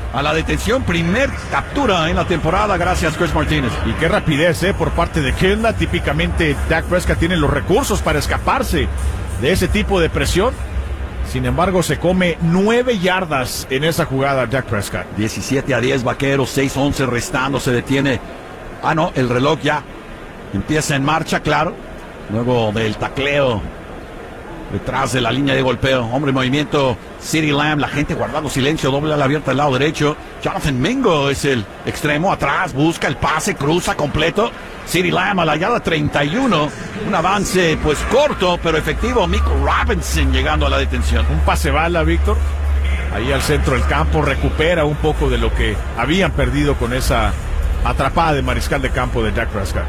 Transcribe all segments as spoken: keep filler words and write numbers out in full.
a la detención. Primer captura en la temporada, gracias Chris Martínez. Y qué rapidez, ¿eh? Por parte de Kinlaw. Típicamente Dak Prescott tiene los recursos para escaparse de ese tipo de presión. Sin embargo, se come nueve yardas en esa jugada Dak Prescott. diecisiete a diez Vaqueros, seis once restando, se detiene. Ah, no, el reloj ya empieza en marcha, claro. Luego del tacleo detrás de la línea de golpeo. Hombre, movimiento CeeDee Lamb, la gente guardando silencio, doble ala abierta del lado derecho. Jonathan Mingo es el extremo atrás, busca el pase, cruza completo. CeeDee Lamb a la yarda treinta y uno. Un avance pues corto, pero efectivo. Michael Robinson llegando a la detención. Un pase bala, Víctor. Ahí al centro del campo, recupera un poco de lo que habían perdido con esa atrapada de mariscal de campo de Dak Prescott.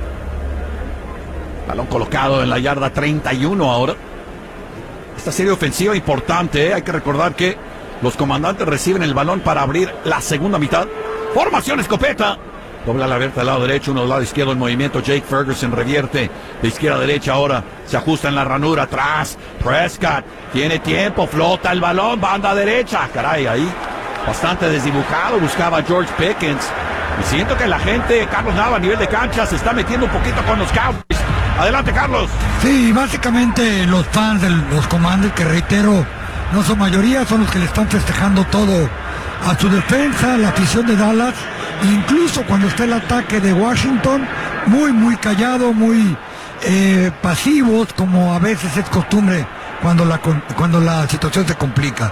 Balón colocado en la yarda treinta y uno ahora. Esta serie ofensiva importante, ¿eh? Hay que recordar que los comandantes reciben el balón para abrir la segunda mitad. Formación escopeta. Dobla la abierta del lado derecho, uno del lado izquierdo en movimiento. Jake Ferguson revierte de izquierda a derecha ahora. Se ajusta en la ranura atrás. Prescott tiene tiempo, flota el balón, banda derecha. Caray, ahí bastante desdibujado. Buscaba George Pickens. Y siento que la gente, Carlos Nava, a nivel de cancha, se está metiendo un poquito con los Cowboys. Adelante, Carlos. Sí, básicamente los fans de los Commanders, que reitero, no son mayoría, son los que le están festejando todo a su defensa, la afición de Dallas, incluso cuando está el ataque de Washington, muy, muy callado, muy eh, pasivos, como a veces es costumbre cuando la, cuando la situación se complica.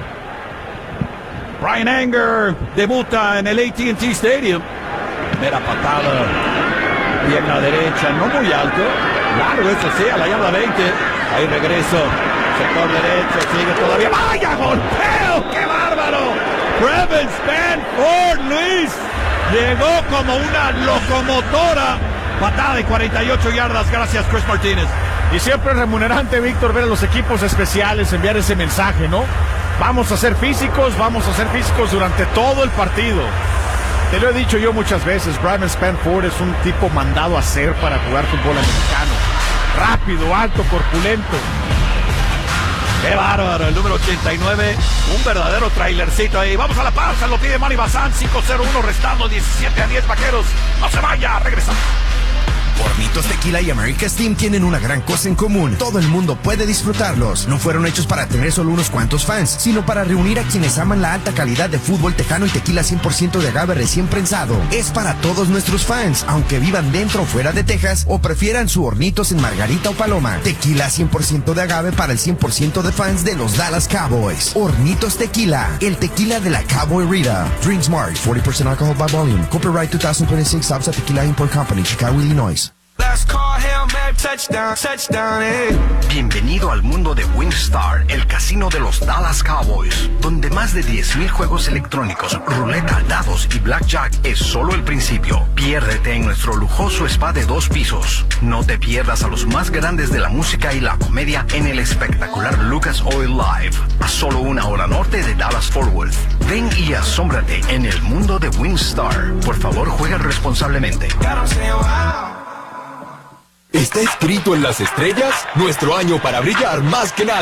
Bryan Anger debuta en el A T and T Stadium. Primera patada, pierna derecha, no muy alto, largo eso sí, a la yarda veinte. Ahí regreso, sector derecho, sigue todavía. ¡Vaya golpeo! ¡Qué bárbaro! Brevin Spann-Ford, Luis, llegó como una locomotora. Patada de cuarenta y ocho yardas, gracias Chris Martínez. Y siempre es remunerante, Víctor, ver a los equipos especiales enviar ese mensaje, ¿no? Vamos a ser físicos, vamos a ser físicos durante todo el partido. Te lo he dicho yo muchas veces, Brevin Spann-Ford es un tipo mandado a hacer para jugar fútbol americano. Rápido, alto, corpulento. ¡Qué bárbaro! El número ochenta y nueve, un verdadero trailercito ahí. Vamos a la pausa, lo pide Manny Bazán, cinco cero uno, restando diecisiete a diez Vaqueros. No se vaya, regresamos. Hornitos Tequila y America Steam tienen una gran cosa en común. Todo el mundo puede disfrutarlos. No fueron hechos para tener solo unos cuantos fans, sino para reunir a quienes aman la alta calidad de fútbol tejano y tequila cien por ciento de agave recién prensado. Es para todos nuestros fans, aunque vivan dentro o fuera de Texas o prefieran su Hornitos en Margarita o Paloma. Tequila cien por ciento de agave para el cien por ciento de fans de los Dallas Cowboys. Hornitos Tequila, el tequila de la Cowboy Rita. Drink Smart, forty percent alcohol by volume. Copyright twenty twenty-six, Sabsa Tequila Import Company, Chicago, Illinois. Bienvenido al mundo de WinStar, el casino de los Dallas Cowboys, donde más de diez mil juegos electrónicos, ruleta, dados y blackjack es solo el principio. Piérdete en nuestro lujoso spa de dos pisos. No te pierdas a los más grandes de la música y la comedia en el espectacular Lucas Oil Live, a solo una hora norte de Dallas Fort Worth. Ven y asómbrate en el mundo de WinStar. Por favor, juega responsablemente. ¿Está escrito en las estrellas? Nuestro año para brillar más que nadie.